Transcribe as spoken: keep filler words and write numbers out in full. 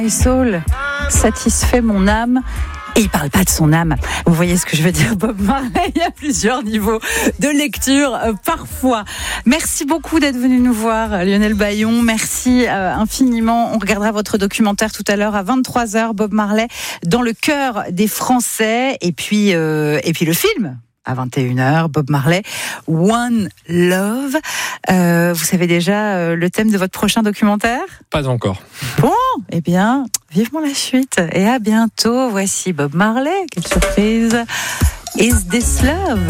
My soul satisfait mon âme. Et il parle pas de son âme. Vous voyez ce que je veux dire, Bob Marley. Il y a plusieurs niveaux de lecture euh, parfois. Merci beaucoup d'être venu nous voir, Lionel Bayon. Merci euh, infiniment. On regardera votre documentaire tout à l'heure à vingt-trois heures, Bob Marley dans le cœur des Français. Et puis, euh, et puis le film. À vingt et une heures, Bob Marley, One Love. Euh, vous savez déjà euh, le thème de votre prochain documentaire ? Pas encore. Bon, eh bien, vivement la suite. Et à bientôt. Voici Bob Marley. Quelle surprise. Is This Love ?